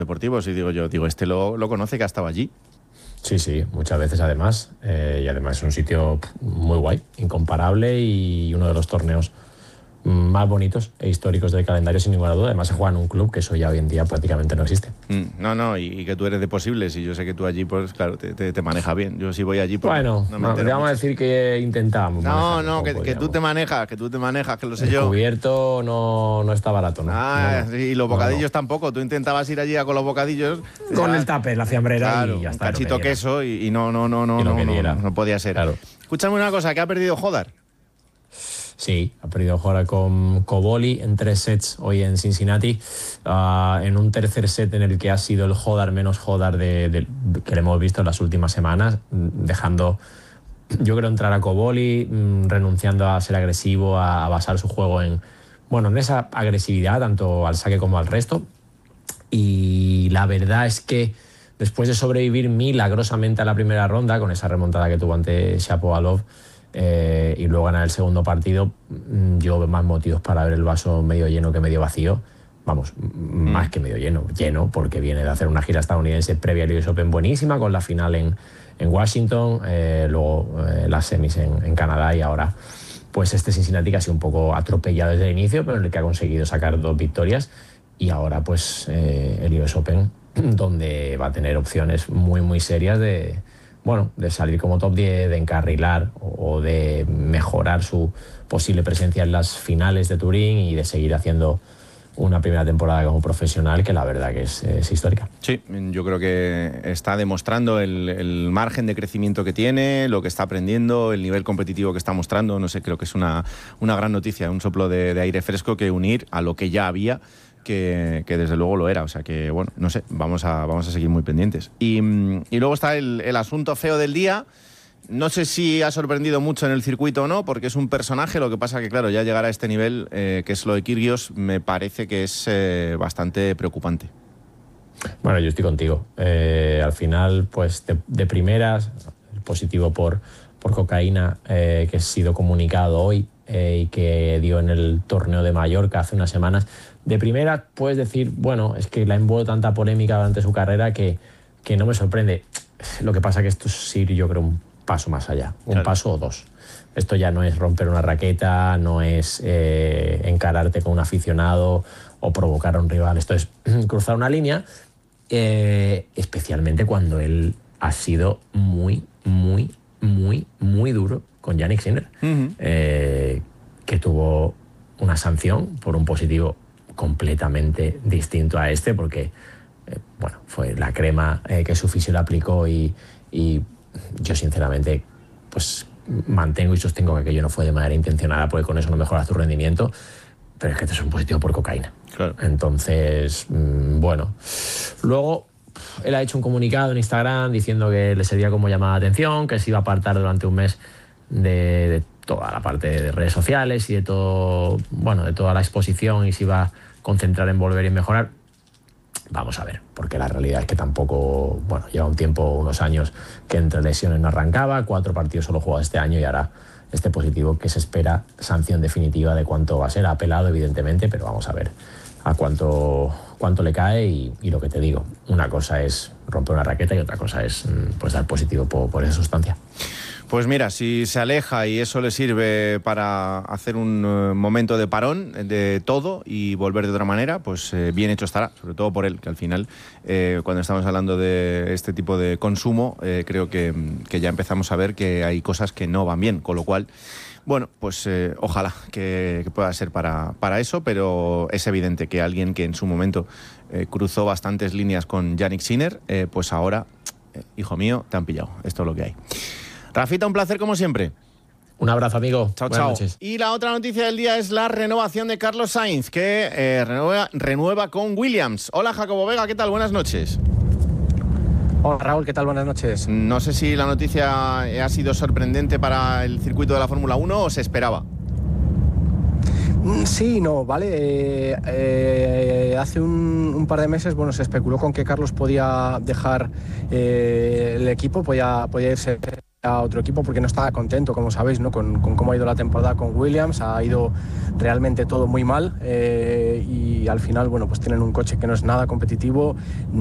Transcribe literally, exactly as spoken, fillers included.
deportivos y digo yo, digo, este lo, lo conoce, que ha estado allí. Sí, sí, muchas veces además, eh, y además es un sitio muy guay, incomparable y uno de los torneos más bonitos e históricos del calendario, sin ninguna duda. Además se juega en un club que eso ya hoy en día prácticamente no existe. Mm, no, no, y, y que tú eres de Posibles y yo sé que tú allí, pues claro, te, te, te maneja bien. Yo si voy allí, pues bueno, no me no, entero vamos a mucho. decir que intentamos. No, no, poco, que, que tú te manejas, que tú te manejas, que lo sé el yo. El cubierto no, no está barato, ¿no? Ah, no, no. y los bocadillos no, no. tampoco. Tú intentabas ir allí a con los bocadillos. Con ya, el tupper, la fiambrera, claro, y ya un está. cachito queso y, y no, no, no, no, Y lo no, que no, diera. no podía ser. Claro. Escúchame una cosa, que ha perdido Hodar. Sí, ha perdido ahora con Coboli en tres sets hoy en Cincinnati, uh, en un tercer set en el que ha sido el Hodar menos Hodar de, de, que le hemos visto en las últimas semanas, dejando, yo creo, entrar a Coboli, mmm, renunciando a ser agresivo, a, a basar su juego en, bueno, en esa agresividad, tanto al saque como al resto. Y la verdad es que después de sobrevivir milagrosamente a la primera ronda, con esa remontada que tuvo ante Shapovalov, Eh, y luego ganar el segundo partido, yo veo más motivos para ver el vaso medio lleno que medio vacío. Vamos, mm. más que medio lleno, lleno, porque viene de hacer una gira estadounidense previa al U S Open buenísima, con la final en, en Washington, eh, luego eh, las semis en, en Canadá, y ahora pues este Cincinnati que ha sido un poco atropellado desde el inicio, pero en el que ha conseguido sacar dos victorias, y ahora pues eh, el U S Open, donde va a tener opciones muy muy serias de bueno, de salir como top diez, de encarrilar o de mejorar su posible presencia en las finales de Turín y de seguir haciendo una primera temporada como profesional que la verdad que es, es histórica. Sí, yo creo que está demostrando el, el margen de crecimiento que tiene, lo que está aprendiendo, el nivel competitivo que está mostrando. No sé, creo que es una, una gran noticia, un soplo de, de aire fresco que unir a lo que ya había, Que, que desde luego lo era. O sea que, bueno, no sé, vamos a, vamos a seguir muy pendientes. Y, y luego está el, el asunto feo del día. No sé si ha sorprendido mucho en el circuito o no, porque es un personaje. Lo que pasa que, claro, ya llegar a este nivel, eh, que es lo de Kyrgios, me parece que es eh, bastante preocupante. Bueno, yo estoy contigo. Eh, al final, pues de, de primeras, positivo por, por cocaína, eh, que ha sido comunicado hoy eh, y que dio en el torneo de Mallorca hace unas semanas. De primera puedes decir, bueno, es que la ha envuelto tanta polémica durante su carrera que, que no me sorprende. Lo que pasa que esto es ir, yo creo, un paso más allá, un claro. paso o dos. Esto ya no es romper una raqueta, no es eh, encararte con un aficionado o provocar a un rival. Esto es cruzar una línea, eh, especialmente cuando él ha sido muy, muy, muy, muy duro con Jannik Sinner, uh-huh. eh, que tuvo una sanción por un positivo completamente distinto a este, porque eh, bueno, fue la crema eh, que su fisio le aplicó, y, y yo sinceramente pues mantengo y sostengo que aquello no fue de manera intencionada, porque con eso no mejora tu rendimiento, pero es que este es un positivo por cocaína. Claro. Entonces, mmm, bueno, luego él ha hecho un comunicado en Instagram diciendo que le servía como llamada de atención, que se iba a apartar durante un mes de, de toda la parte de redes sociales y de todo, bueno, de toda la exposición, y se iba a concentrar en volver y mejorar. Vamos a ver, porque la realidad es que tampoco, bueno, lleva un tiempo, unos años, que entre lesiones no arrancaba, cuatro partidos solo jugado este año, y ahora este positivo que se espera sanción definitiva de cuánto va a ser. Ha apelado, evidentemente, pero vamos a ver a cuánto, cuánto le cae, y, y lo que te digo, una cosa es romper una raqueta y otra cosa es pues dar positivo por, por esa sustancia. Pues mira, si se aleja y eso le sirve para hacer un uh, momento de parón de todo y volver de otra manera, pues eh, bien hecho estará, sobre todo por él, que al final, eh, cuando estamos hablando de este tipo de consumo, eh, creo que, que ya empezamos a ver que hay cosas que no van bien, con lo cual, bueno, pues eh, ojalá que, que pueda ser para, para eso, pero es evidente que alguien que en su momento eh, cruzó bastantes líneas con Jannik Sinner, eh, pues ahora, eh, hijo mío, te han pillado. Esto es lo que hay. Rafita, un placer como siempre. Un abrazo, amigo. Chao, Buenas chao. noches. Y la otra noticia del día es la renovación de Carlos Sainz, que eh, renueva, renueva con Williams. Hola, Jacobo Vega, ¿qué tal? Buenas noches. Hola, Raúl, ¿qué tal? Buenas noches. No sé si la noticia ha sido sorprendente para el circuito de la Fórmula uno o se esperaba. Sí, no, vale. Eh, eh, hace un, un par de meses, bueno, se especuló con que Carlos podía dejar eh, el equipo, podía, podía irse a otro equipo porque no estaba contento, como sabéis, ¿no? con, con cómo ha ido la temporada con Williams. Ha ido realmente todo muy mal eh, y al final, bueno, pues tienen un coche que no es nada competitivo.